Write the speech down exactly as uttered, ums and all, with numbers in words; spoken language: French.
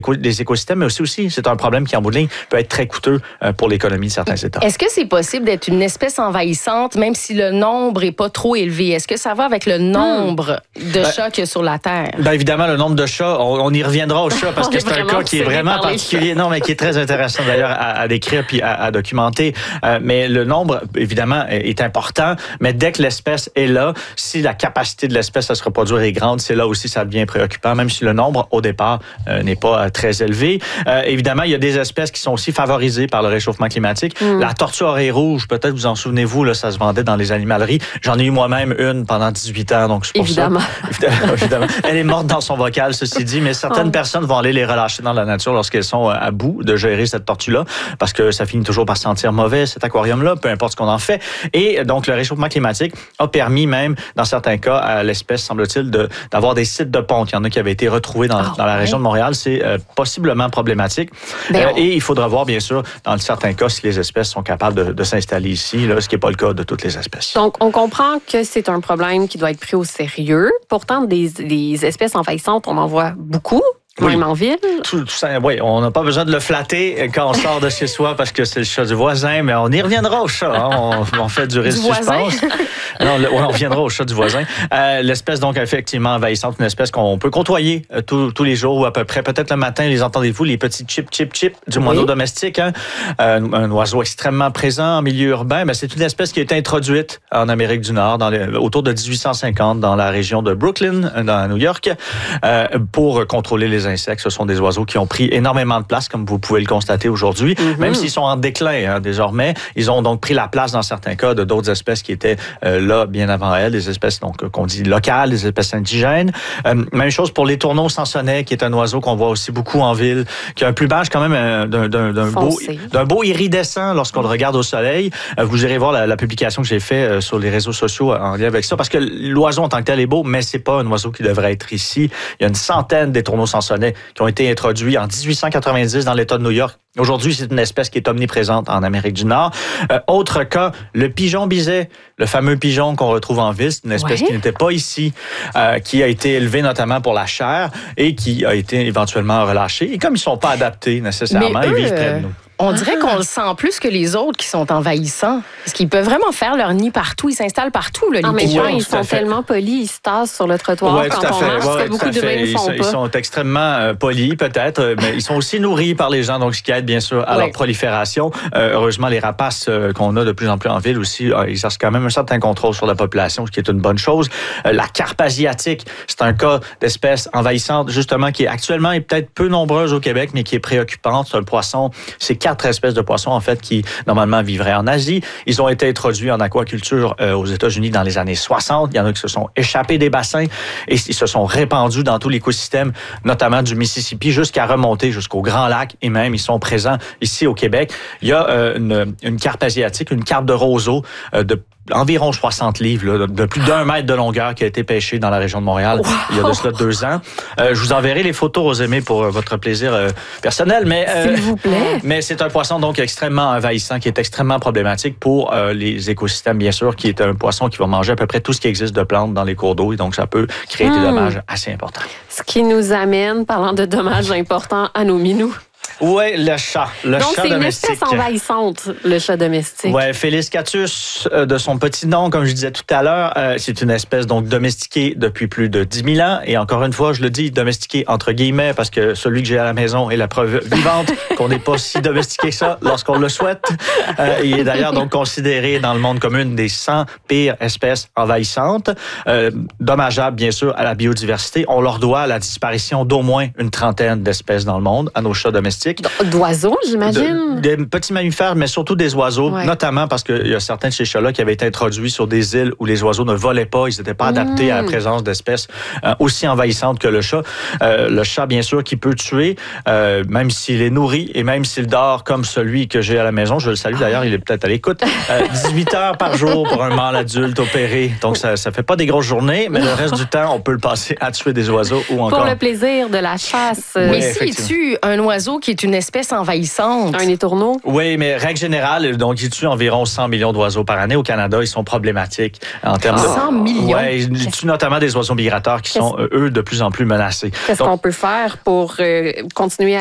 des écosystèmes, mais aussi, aussi c'est un problème qui, en bout de ligne, peut être très coûteux pour l'économie de certains États. Est-ce que c'est possible d'être une espèce envahissante, même si le nombre n'est pas trop élevé? Est-ce que ça va avec le nombre de ben, chats qu'il y a sur la Terre? Bien évidemment, le nombre de chats, on, on y reviendra aux chats parce que c'est un cas qui est vraiment particulier. Non, mais qui est très intéressant d'ailleurs à, à décrire puis à, à documenter. Euh, mais le nombre, évidemment, est important. Mais dès que l'espèce est là, si la capacité de l'espèce à se reproduire est grande, c'est là aussi ça devient préoccupant, même si le nombre, au départ, euh, n'est pas très élevé. Euh, évidemment, il y a des espèces qui sont aussi favorisées par le réchauffement climatique. Mm. La tortue oreille rouge, peut-être vous en souvenez-vous, là, ça se vendait dans les animaleries. J'en ai eu moi-même une pendant dix-huit ans, donc c'est pour évidemment. ça. Évidemment. Elle est morte dans son bocal, ceci dit, mais certaines oh. personnes vont aller les relâcher dans la nature lorsqu'elles sont à bout de gérer cette tortue-là, parce que ça finit toujours par sentir mauvais, cet aquarium-là, peu importe ce qu'on en fait. Et donc, le réchauffement climatique a permis même, dans certains cas, à l'espèce, semble-t-il, de, d'avoir des sites de ponte. Il y en a qui avaient été retrouvés dans, oh, dans la région ouais. de Montréal. C'est euh, possiblement problématique. Ben, euh, et il faudra voir, bien sûr, dans certains cas, si les espèces sont capables de, de s'installer ici, là, ce qui n'est pas le cas de toutes les espèces. Donc, on comprend que c'est un problème qui doit être pris au sérieux. Pourtant, des, des espèces envahissantes, on en voit beaucoup. Oui. Même en ville? Tout, tout ça, oui, on n'a pas besoin de le flatter quand on sort de chez soi parce que c'est le chat du voisin, mais on y reviendra au chat. Hein? On, on fait durer du le voisin? suspense. Non, le, on reviendra au chat du voisin. Euh, l'espèce, donc, effectivement envahissante, une espèce qu'on peut côtoyer euh, tous, tous les jours ou à peu près. Peut-être le matin, les entendez-vous, les petits chip, chip, chip du oui. moineau domestique. Hein? Euh, un oiseau extrêmement présent en milieu urbain. Mais c'est une espèce qui a été introduite en Amérique du Nord dans les, autour de dix-huit cent cinquante dans la région de Brooklyn, dans New York, euh, pour contrôler les insectes. Ce sont des oiseaux qui ont pris énormément de place, comme vous pouvez le constater aujourd'hui, mm-hmm. même s'ils sont en déclin hein, désormais. Ils ont donc pris la place, dans certains cas, de d'autres espèces qui étaient euh, là bien avant elles, des espèces donc qu'on dit locales, des espèces indigènes. Euh, même chose pour l'étourneau sansonnet, qui est un oiseau qu'on voit aussi beaucoup en ville, qui a un plumage quand même euh, d'un, d'un, d'un, beau, d'un beau iridescent lorsqu'on le regarde au soleil. Euh, vous irez voir la, la publication que j'ai faite euh, sur les réseaux sociaux en lien avec ça, parce que l'oiseau en tant que tel est beau, mais c'est pas un oiseau qui devrait être ici. Il y a une centaine d'étourneaux sansonnets qui ont été introduits en dix-huit cent quatre-vingt-dix dans l'État de New York. Aujourd'hui, c'est une espèce qui est omniprésente en Amérique du Nord. Euh, autre cas, le pigeon biset, le fameux pigeon qu'on retrouve en ville, c'est une espèce ouais. qui n'était pas ici, euh, qui a été élevée notamment pour la chair et qui a été éventuellement relâchée. Et comme ils ne sont pas adaptés nécessairement, Mais eux, ils vivent près de nous. On dirait qu'on le sent plus que les autres qui sont envahissants. Parce qu'ils peuvent vraiment faire leur nid partout. Ils s'installent partout, là, les en même temps, pigeons. ils sont tellement polis, ils se tassent sur le trottoir ouais, quand on fait. marche, ouais, ce que beaucoup d'humains ne font ils, pas. Ils sont extrêmement euh, polis, peut-être, mais ils sont aussi nourris par les gens, donc ce qui aide bien sûr à ouais. leur prolifération. Euh, heureusement, les rapaces euh, qu'on a de plus en plus en ville aussi euh, exercent quand même un certain contrôle sur la population, ce qui est une bonne chose. Euh, la carpe asiatique, c'est un cas d'espèce envahissante, justement, qui actuellement est peut-être peu nombreuse au Québec, mais qui est préoccupante. C'est un poisson, c'est quatre espèces de poissons en fait, qui normalement vivraient en Asie. Ils ont été introduits en aquaculture euh, aux États-Unis dans les années soixante. Il y en a qui se sont échappés des bassins et ils se sont répandus dans tout l'écosystème, notamment du Mississippi, jusqu'à remonter jusqu'au Grand Lac et même ils sont présents ici au Québec. Il y a euh, une, une carpe asiatique, une carpe de roseau euh, de environ soixante livres, là, de plus d'un mètre de longueur qui a été pêché dans la région de Montréal wow. il y a de cela deux ans. Euh, je vous enverrai les photos, Rosemée, pour euh, votre plaisir euh, personnel. Mais, euh, S'il vous plaît. Mais c'est un poisson donc extrêmement envahissant, qui est extrêmement problématique pour euh, les écosystèmes, bien sûr, qui est un poisson qui va manger à peu près tout ce qui existe de plantes dans les cours d'eau. Et donc, ça peut créer mmh. des dommages assez importants. Ce qui nous amène, parlant de dommages importants, à nos minous. Oui, le chat, le Donc, chat domestique. Donc, c'est une espèce envahissante, le chat domestique. Oui, Felis catus, euh, de son petit nom, comme je disais tout à l'heure, euh, c'est une espèce donc domestiquée depuis plus de dix mille ans. Et encore une fois, je le dis, domestiquée entre guillemets, parce que celui que j'ai à la maison est la preuve vivante qu'on n'est pas si domestiqué que ça lorsqu'on le souhaite. Euh, il est d'ailleurs donc considéré dans le monde comme une des cent pires espèces envahissantes. Euh, dommageable, bien sûr, à la biodiversité. On leur doit la disparition d'au moins une trentaine d'espèces dans le monde, à nos chats domestiques. D'oiseaux, j'imagine? De, des petits mammifères, mais surtout des oiseaux, ouais. notamment parce qu'il y a certains de ces chats-là qui avaient été introduits sur des îles où les oiseaux ne volaient pas, ils n'étaient pas adaptés mmh. à la présence d'espèces euh, aussi envahissantes que le chat. Euh, le chat, bien sûr, qui peut tuer, euh, même s'il est nourri et même s'il dort comme celui que j'ai à la maison. Je le salue d'ailleurs, il est peut-être à l'écoute. Euh, dix-huit heures par jour pour un mâle adulte opéré. Donc, ça ne fait pas des grosses journées, mais le reste du temps, on peut le passer à tuer des oiseaux ou encore... Pour le plaisir de la chasse. Mais ouais, si il tue un oiseau qui qui est une espèce envahissante. Un étourneau? Oui, mais règle générale, donc, ils tuent environ cent millions d'oiseaux par année. Au Canada, ils sont problématiques en termes de... cent millions? Oui, ils tuent notamment des oiseaux migrateurs qui sont, eux, de plus en plus menacés. Qu'est-ce Donc, qu'on peut faire pour euh, continuer